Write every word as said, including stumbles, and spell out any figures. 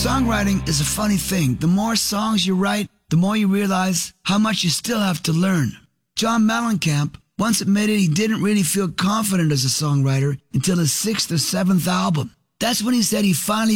Songwriting is a funny thing. The more songs you write, the more you realize how much you still have to learn. John Mellencamp once admitted he didn't really feel confident as a songwriter until his sixth or seventh album. That's when he said he finally